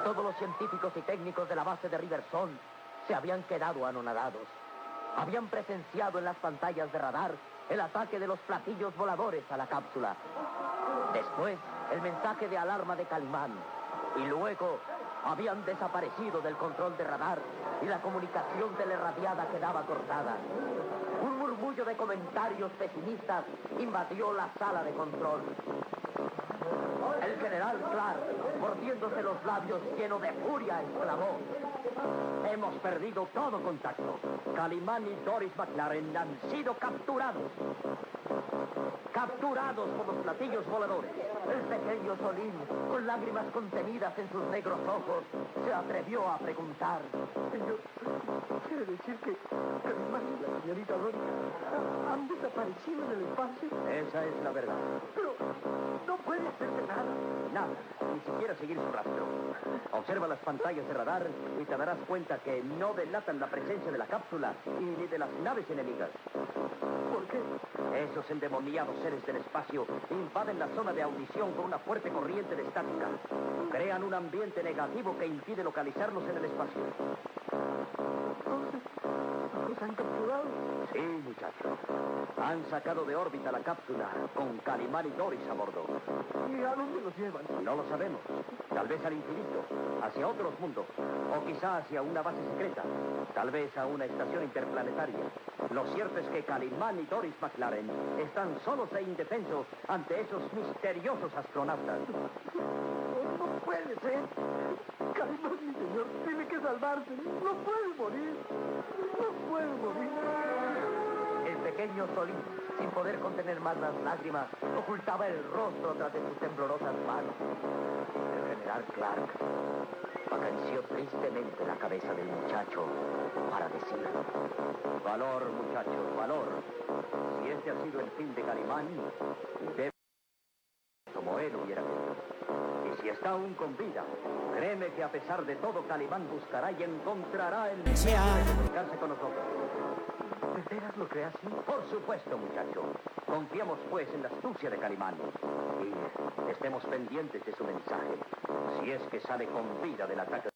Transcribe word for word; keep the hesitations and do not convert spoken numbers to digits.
todos los científicos y técnicos de la base de Riversong se habían quedado anonadados. Habían presenciado en las pantallas de radar el ataque de los platillos voladores a la cápsula. Después, el mensaje de alarma de Calimán. Y luego, habían desaparecido del control de radar y la comunicación telerradiada quedaba cortada. Un murmullo de comentarios pesimistas invadió la sala de control. El general Clark, mordiéndose los labios lleno de furia, exclamó: hemos perdido todo contacto. Calimán y Doris McLaren han sido capturados. Capturados por los platillos voladores. El pequeño Solín, con lágrimas contenidas en sus negros ojos, se atrevió a preguntar: Señor, ¿quiere decir que Calimán y la señorita Doris han desaparecido en el espacio? Esa es la verdad. Pero no puede ser de nada. Nada, ni siquiera seguir su rastro. Observa las pantallas de radar y te darás cuenta que no delatan la presencia de la cápsula y ni de las naves enemigas. ¿Por qué? Esos endemoniados seres del espacio invaden la zona de audición con una fuerte corriente de estática. Crean un ambiente negativo que impide localizarlos en el espacio. Entonces, ¿los han capturado? Sí, muchacho. Han sacado de órbita la cápsula con Calimán y Doris a bordo. ¿Y a dónde los llevan? No lo sabemos. Tal vez al infinito, hacia otros mundos, o quizá hacia una base secreta, tal vez a una estación interplanetaria. Lo cierto es que Calimán y Doris McLaren están solos e indefensos ante esos misteriosos astronautas. No, no puede ser. Calimán, mi señor, tiene que salvarse. No puede morir. No puede morir. El pequeño Solín, sin poder contener más las lágrimas, ocultaba el rostro tras de sus temblorosas manos. El general Clark acarició tristemente la cabeza del muchacho para decir: valor, muchacho, valor. Si este ha sido el fin de Calimán, debe como él hubiera querido. Y si está aún con vida, créeme que a pesar de todo, Calimán buscará y encontrará el medio de comunicarse con nosotros. ¿De veras lo cree así? Por supuesto, muchacho. Confiamos, pues, en la astucia de Calimán. Y estemos pendientes de su mensaje, si es que sale con vida del ataque.